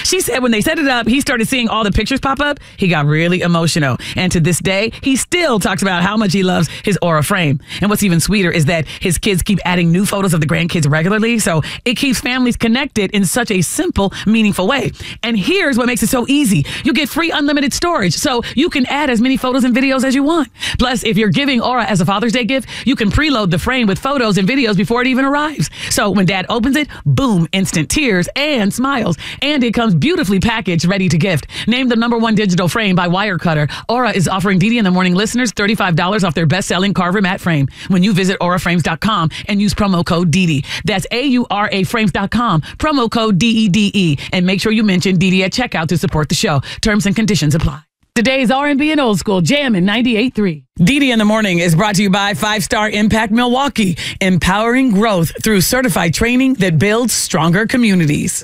She said when they set it up, he started seeing all the pictures pop up. He got really emotional. And to this day, he still talks about how much he loves his Aura frame. And what's even sweeter is that his kids keep adding new photos of the grandkids regularly. So it keeps families connected in such a simple, meaningful way. And here's what makes it so easy. You get free unlimited storage, so you can add as many photos and videos as you want. Plus, if you're giving Aura as a Father's Day gift, you can preload the frame with photos and videos before it even arrives. So when Dad opens it, boom, instant tears and smiles. And it comes beautifully packaged, ready to gift. Named the #1 digital frame by Wirecutter, Aura is offering DD in the Morning listeners $35 off their best-selling Carver matte frame when you visit auraframes.com and use promo code DD. That's AURAFrames.com, promo code DEDE, and make sure you mention DD at checkout to support the show. Terms and conditions apply. Today's R&B and Old School Jam in 98.3. DD in the Morning is brought to you by 5-Star Impact Milwaukee, empowering growth through certified training that builds stronger communities.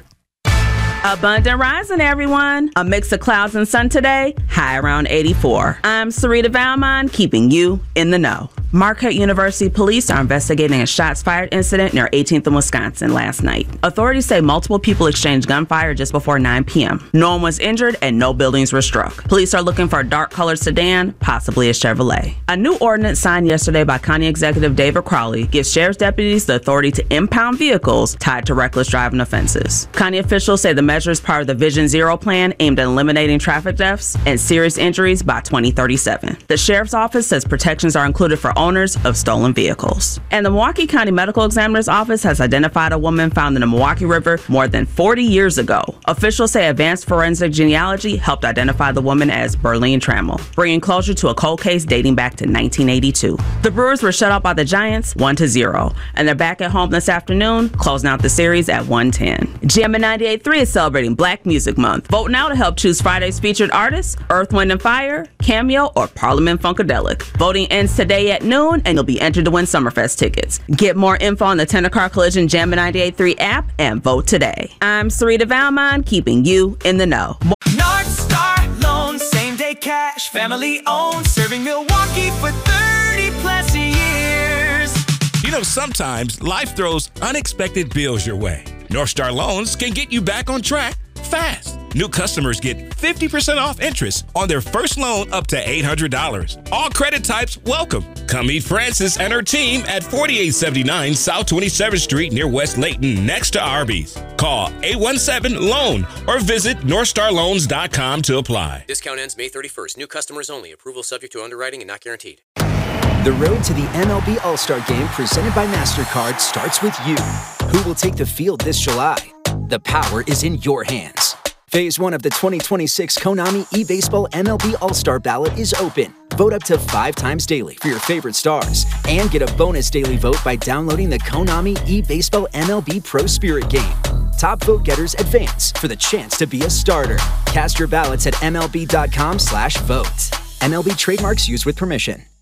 Abundant rising, everyone. A mix of clouds and sun today, high around 84. I'm Sarita Valmont, keeping you in the know. Marquette University police are investigating a shots fired incident near 18th and Wisconsin last night. Authorities say multiple people exchanged gunfire just before 9 p.m. No one was injured and no buildings were struck. Police are looking for a dark-colored sedan, possibly a Chevrolet. A new ordinance signed yesterday by County Executive David Crowley gives sheriff's deputies the authority to impound vehicles tied to reckless driving offenses. County officials say the measure is part of the Vision Zero plan aimed at eliminating traffic deaths and serious injuries by 2037. The sheriff's office says protections are included for owners of stolen vehicles. And the Milwaukee County Medical Examiner's Office has identified a woman found in the Milwaukee River more than 40 years ago. Officials say advanced forensic genealogy helped identify the woman as Berlene Trammell, bringing closure to a cold case dating back to 1982. The Brewers were shut out by the Giants 1-0, and they're back at home this afternoon, closing out the series at 1:10. Jam 98.3 is celebrating Black Music Month. Vote now to help choose Friday's featured artists, Earth, Wind & Fire, Cameo, or Parliament Funkadelic. Voting ends today at noon, and you'll be entered to win Summerfest tickets. Get more info on the Tennecar Collision Jam 98.3 app and vote today. I'm Sarita Valmont, keeping you in the know. North Star Loan, same day cash, family owned, serving Milwaukee for 30 plus years. You know, sometimes life throws unexpected bills your way. North Star Loans can get you back on track fast. New customers get 50% off interest on their first loan up to $800. All credit types welcome. Come meet Frances and her team at 4879 South 27th Street near West Layton, next to Arby's. Call 817-LOAN or visit NorthStarLoans.com to apply. Discount ends May 31st. New customers only. Approval subject to underwriting and not guaranteed. The road to the MLB All-Star Game presented by MasterCard starts with you. Who will take the field this July? The power is in your hands. Phase 1 of the 2026 Konami eBaseball MLB All-Star Ballot is open. Vote up to 5 times daily for your favorite stars and get a bonus daily vote by downloading the Konami eBaseball MLB Pro Spirit game. Top vote getters advance for the chance to be a starter. Cast your ballots at MLB.com/vote. MLB trademarks used with permission.